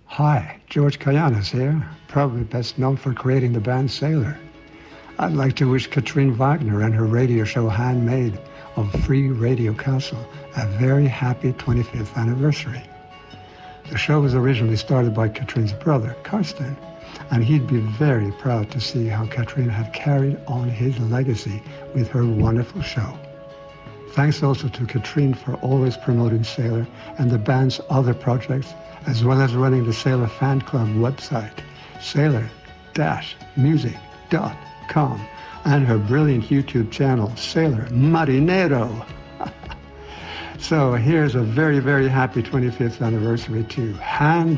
Hi, George Kayanis here, probably best known for creating the band Sailor. I'd like to wish Katrine Wagner and her radio show Handmade of Free Radio Castle a very happy 25th anniversary. The show was originally started by Katrine's brother, Karsten, and he'd be very proud to see how Katrine had carried on his legacy with her wonderful show. Thanks also to Katrine for always promoting Sailor and the band's other projects, as well as running the Sailor Fan Club website, sailor-music.com, and her brilliant YouTube channel, Sailor Marinero. So here's a very, very happy 25th anniversary to Hand